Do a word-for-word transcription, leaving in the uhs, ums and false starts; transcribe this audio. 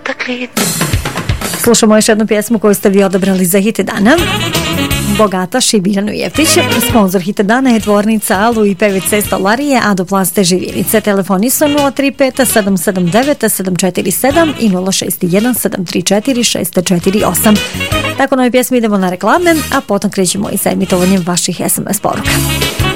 Slušamo još jednu pjesmu koju ste vi odabrali za hit dana. Bogataš i Biljanu Jeftić. Sponzor hit dana je tvornica Alu i P V C stolarije Adoplaste Živjelice. Telefoni su nula tri pet sedam sedam devet sedam četiri sedam i nula šest jedan sedam tri četiri šest četiri osam. Tako nove pjesme idemo na reklame, a potom krećemo i sa emitovanjem vaših S M S poruka.